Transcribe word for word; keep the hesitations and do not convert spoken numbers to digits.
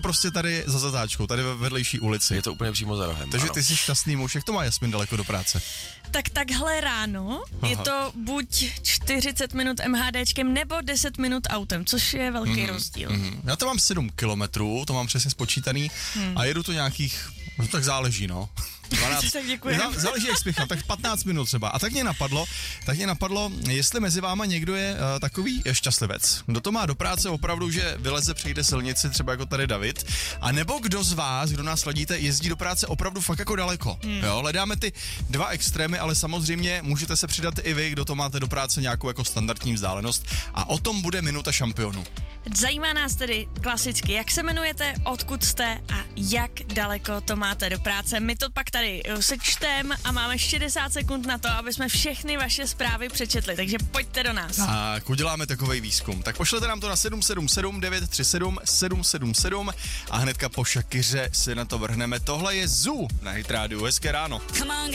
prostě tady za zatáčkou, tady ve vedlejší ulici. Je to úplně přímo za rohem. Takže ano. ty jsi šťastný muž, jak to má Jasmin daleko do práce? Tak takhle ráno Aha. je to buď čtyřicet minut MHDčkem nebo deset minut autem, což je velký mm, rozdíl. Mm. Já to mám sedm kilometrů, to mám přesně spočítaný hmm. a jedu to nějakých, no tak záleží, no. dvanáct, tak děkuji. Záleží, jak spěchám, tak patnáct minut třeba. A tak mě napadlo, tak mě napadlo, jestli mezi váma někdo je uh, takový šťastlivec. Kdo to má do práce opravdu, že vyleze, přejde silnici, třeba jako tady David, a nebo kdo z vás, kdo nás sledíte, jezdí do práce opravdu fakt jako daleko. Hmm. Jo, hledáme ty dva extrémy, ale samozřejmě můžete se přidat i vy, kdo to máte do práce nějakou jako standardní vzdálenost. A o tom bude minuta šampionu. Zajímá nás tedy klasicky, jak se jmenujete, odkud jste a jak daleko to máte do práce. My to pak tady sečtem a máme šedesát sekund na to, aby jsme všechny vaše zprávy přečetli, takže pojďte do nás. Tak, uděláme takovej výzkum. Tak pošlete nám to na sedm sedm sedm devět tři sedm sedm sedm sedm a hnedka po Shakiře si na to vrhneme. Tohle je Zoo na Hit Radio. Hezké ráno.